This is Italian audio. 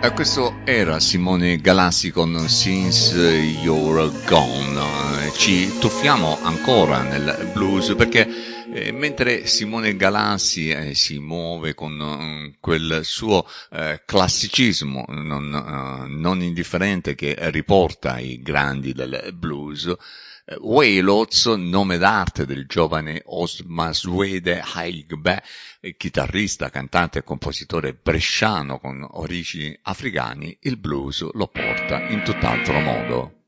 Questo era Simone Galassi con Since You're Gone. Ci tuffiamo ancora nel blues perché mentre Simone Galassi si muove con quel suo classicismo non indifferente che riporta i grandi del blues, Wailoz, nome d'arte del giovane Osmaswede Haigbe, chitarrista, cantante e compositore bresciano con origini africane, il blues lo porta in tutt'altro modo.